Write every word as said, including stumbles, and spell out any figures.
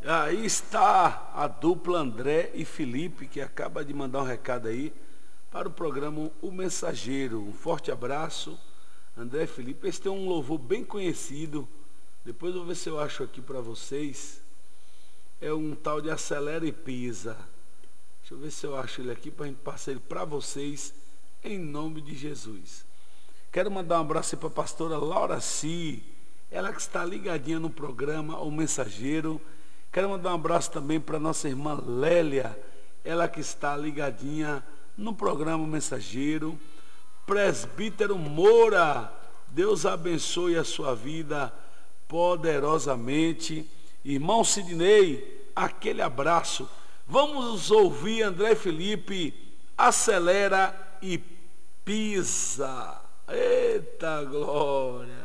Aí está a dupla André e Felipe, que acaba de mandar um recado aí para o programa O Mensageiro. Um forte abraço, André e Felipe. Esse tem um louvor bem conhecido, depois eu vou ver se eu acho aqui para vocês. É um tal de Acelera e Pisa. Deixa eu ver se eu acho ele aqui para a gente passar ele para vocês, em nome de Jesus. Quero mandar um abraço para a pastora Laura Si, ela que está ligadinha no programa O Mensageiro. Quero mandar um abraço também para nossa irmã Lélia, ela que está ligadinha no programa O Mensageiro. Presbítero Moura, Deus abençoe a sua vida poderosamente. Irmão Sidney, aquele abraço. Vamos ouvir André Felipe, Acelera e Pisa. Eita glória!